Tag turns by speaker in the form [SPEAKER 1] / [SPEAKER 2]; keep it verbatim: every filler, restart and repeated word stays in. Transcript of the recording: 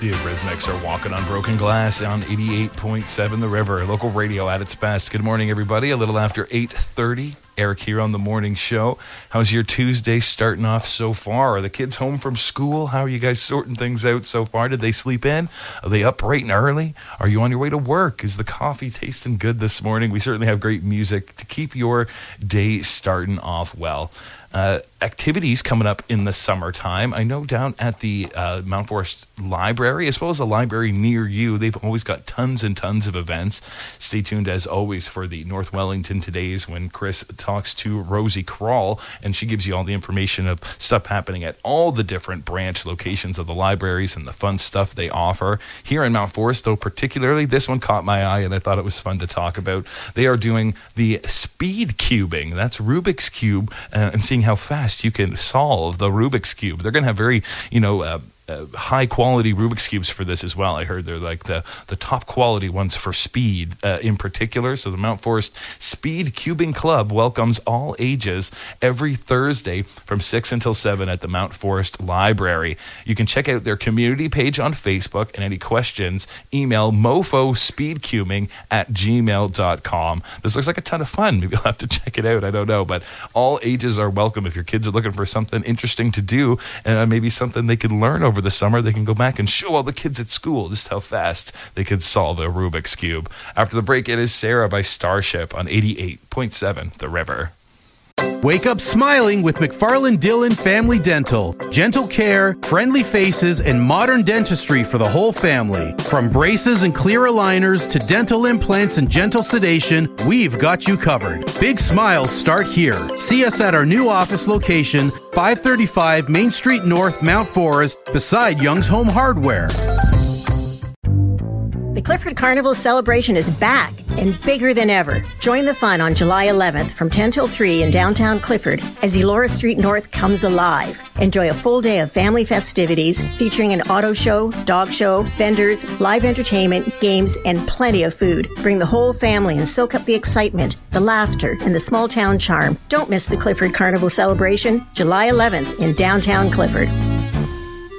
[SPEAKER 1] The Eurythmics are walking on broken glass on eighty-eight point seven The River, local radio at its best. Good morning, everybody. A little after eight thirty. Eric here on the morning show. How's your Tuesday starting off so far? Are the kids home from school? How are you guys sorting things out so far? Did they sleep in? Are they up bright and early? Are you on your way to work? Is the coffee tasting good this morning? We certainly have great music to keep your day starting off well. Uh, activities coming up in the summertime. I know down at the uh, Mount Forest Library, as well as a library near you, they've always got tons and tons of events. Stay tuned, as always, for the North Wellington Todays when Chris talks to Rosie Krall, and she gives you all the information of stuff happening at all the different branch locations of the libraries and the fun stuff they offer. Here in Mount Forest, though, particularly, this one caught my eye, and I thought it was fun to talk about. They are doing the speed cubing. That's Rubik's Cube, uh, and seeing how fast you can solve the Rubik's Cube. They're going to have very, you know, uh, uh, high quality Rubik's Cubes for this as well. I heard they're like the, the top quality ones for speed uh, in particular. So the Mount Forest Speed Cubing Club welcomes all ages every Thursday from six until seven at the Mount Forest Library. You can check out their community page on Facebook, and any questions, email mofospeedcubing at gmail dot com. This looks like a ton of fun. Maybe you'll have to check it out. I don't know, but all ages are welcome. If your kids are looking for something interesting to do, and uh, maybe something they can learn over the summer, they can go back and show all the kids at school just how fast they can solve a Rubik's Cube. After the break, it is Sarah by Starship on eighty-eight point seven The River.
[SPEAKER 2] Wake up smiling with McFarland Dillon Family Dental. Gentle care, friendly faces, and modern dentistry for the whole family. From braces and clear aligners to dental implants and gentle sedation, we've got you covered. Big smiles start here. See us at our new office location, five thirty-five Main Street North, Mount Forest, beside Young's Home Hardware.
[SPEAKER 3] The Clifford Carnival celebration is back and bigger than ever. Join the fun on July eleventh from ten till three in downtown Clifford as Elora Street North comes alive. Enjoy a full day of family festivities featuring an auto show, dog show, vendors, live entertainment, games, and plenty of food. Bring the whole family and soak up the excitement, the laughter, and the small town charm. Don't miss the Clifford Carnival celebration, July eleventh in downtown Clifford.